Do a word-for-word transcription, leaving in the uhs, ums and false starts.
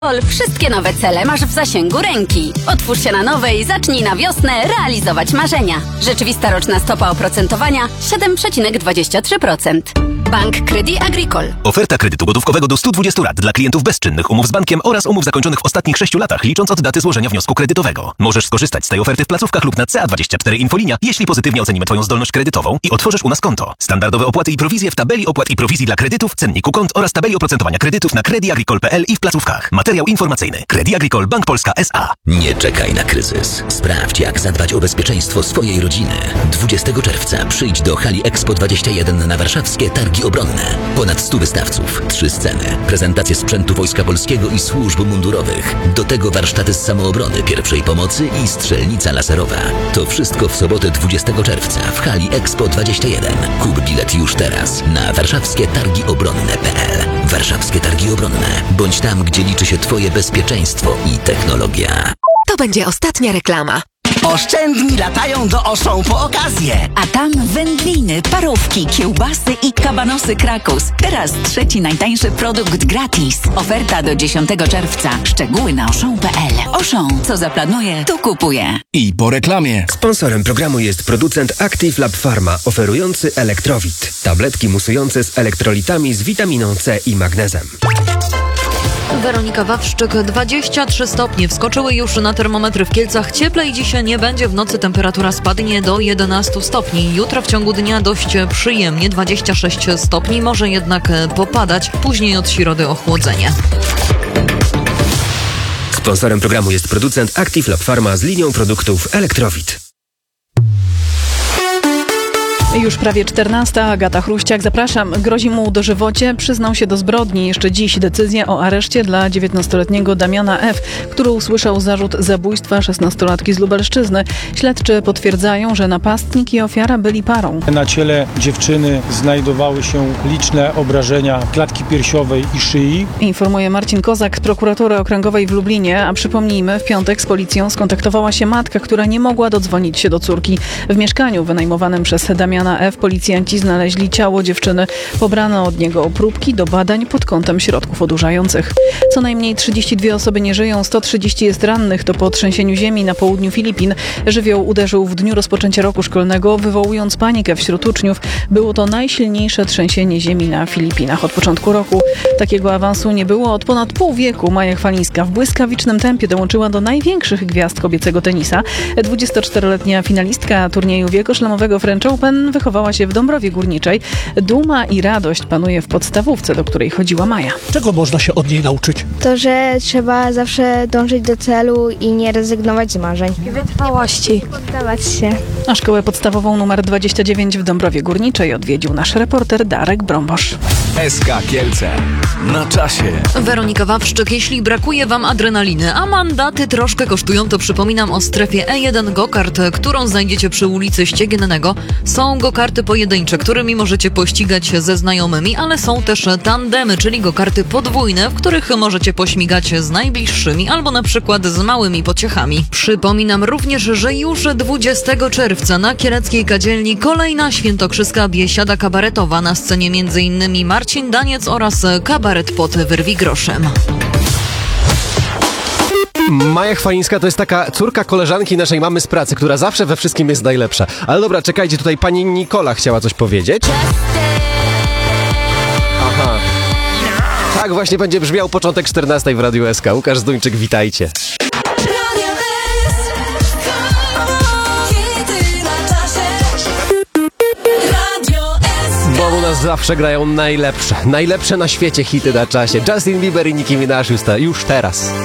Wszystkie nowe cele masz w zasięgu ręki. Otwórz się na nowe i zacznij na wiosnę realizować marzenia. Rzeczywista roczna stopa oprocentowania siedem przecinek dwadzieścia trzy procent. Bank Crédit Agricole. Oferta kredytu gotówkowego do stu dwudziestu lat dla klientów bezczynnych umów z bankiem oraz umów zakończonych w ostatnich sześciu latach, licząc od daty złożenia wniosku kredytowego. Możesz skorzystać z tej oferty w placówkach lub na C A dwadzieścia cztery Infolinia, jeśli pozytywnie ocenimy Twoją zdolność kredytową i otworzysz u nas konto. Standardowe opłaty i prowizje w tabeli opłat i prowizji dla kredytów, cenniku kont oraz tabeli oprocentowania kredytów na crédit agricole kropka p l i w placówkach. Materiał informacyjny. Crédit Agricole Bank Polska S A. Nie czekaj na kryzys. Sprawdź, jak zadbać o bezpieczeństwo swojej rodziny. dwudziestego czerwca przyjdź do hali Expo dwadzieścia jeden na warszawskie Targi Obronne. Ponad stu wystawców, trzy sceny, prezentacje sprzętu Wojska Polskiego i służb mundurowych. Do tego warsztaty z samoobrony, pierwszej pomocy i strzelnica laserowa. To wszystko w sobotę dwudziestego czerwca w hali Expo dwadzieścia jeden. Kup bilet już teraz na warszawskie targi obronne kropka p l. Warszawskie Targi Obronne. Bądź tam, gdzie liczy się Twoje bezpieczeństwo i technologia. To będzie ostatnia reklama. Oszczędni latają do Auchan po okazję. A tam wędliny, parówki, kiełbasy i kabanosy Krakus. Teraz trzeci najtańszy produkt gratis. Oferta do dziesiątego czerwca. Szczegóły na auchan kropka p l. Auchan, co zaplanuje, to kupuje. I po reklamie. Sponsorem programu jest producent Active Lab Pharma, oferujący Elektrowit. Tabletki musujące z elektrolitami z witaminą C i magnezem. Weronika Wawrzyk, dwadzieścia trzy stopnie. Wskoczyły już na termometry w Kielcach. Cieplej dzisiaj nie będzie. W nocy temperatura spadnie do jedenastu stopni. Jutro w ciągu dnia dość przyjemnie, dwadzieścia sześć stopni. Może jednak popadać. Później od środy ochłodzenie. Sponsorem programu jest producent Active Lab Pharma z linią produktów Elektrowit. Już prawie czternasta. Agata Chruściak, zapraszam. Grozi mu dożywocie. Przyznał się do zbrodni. Jeszcze dziś decyzja o areszcie dla dziewiętnastoletniego Damiana F., który usłyszał zarzut zabójstwa szesnastolatki z Lubelszczyzny. Śledczy potwierdzają, że napastnik i ofiara byli parą. Na ciele dziewczyny znajdowały się liczne obrażenia klatki piersiowej i szyi. Informuje Marcin Kozak z prokuratury okręgowej w Lublinie. A przypomnijmy, w piątek z policją skontaktowała się matka, która nie mogła dodzwonić się do córki. W mieszkaniu wynajmowanym przez Damiana Na F. policjanci znaleźli ciało dziewczyny. Pobrano od niego próbki do badań pod kątem środków odurzających. Co najmniej trzydzieści dwie osoby nie żyją, sto trzydzieści jest rannych. To po trzęsieniu ziemi na południu Filipin. Żywioł uderzył w dniu rozpoczęcia roku szkolnego, wywołując panikę wśród uczniów. Było to najsilniejsze trzęsienie ziemi na Filipinach od początku roku. Takiego awansu nie było od ponad pół wieku. Maja Chwalińska w błyskawicznym tempie dołączyła do największych gwiazd kobiecego tenisa. dwudziestoczteroletnia finalistka turnieju wiekoszlemowego French Open wychowała się w Dąbrowie Górniczej. Duma i radość panuje w podstawówce, do której chodziła Maja. Czego można się od niej nauczyć? To, że trzeba zawsze dążyć do celu i nie rezygnować z marzeń. I wytrwałości. Nie poddawać się. A szkołę podstawową numer dwadzieścia dziewięć w Dąbrowie Górniczej odwiedził nasz reporter Darek Brąbosz. S K Kielce. Na czasie. Weronika Wawrzyk, jeśli brakuje Wam adrenaliny, a mandaty troszkę kosztują, to przypominam o strefie E jeden Gokart, którą znajdziecie przy ulicy Ściegiennego. Są gokarty pojedyncze, którymi możecie pościgać ze znajomymi, ale są też tandemy, czyli gokarty podwójne, w których możecie pośmigać z najbliższymi albo na przykład z małymi pociechami. Przypominam również, że już dwudziestego czerwca na kieleckiej kadzielni kolejna świętokrzyska biesiada kabaretowa, na scenie między innymi Marcin Daniec oraz kabaret pod Wyrwi groszem. Maja Chwalińska to jest taka córka koleżanki naszej mamy z pracy, która zawsze we wszystkim jest najlepsza. Ale dobra, czekajcie, tutaj pani Nikola chciała coś powiedzieć. Aha. Tak właśnie będzie brzmiał początek czternastej w Radiu S K. Łukasz Zduńczyk, witajcie. Bo u nas zawsze grają najlepsze, najlepsze na świecie hity na czasie. Justin Bieber i Nicki Minaj już teraz.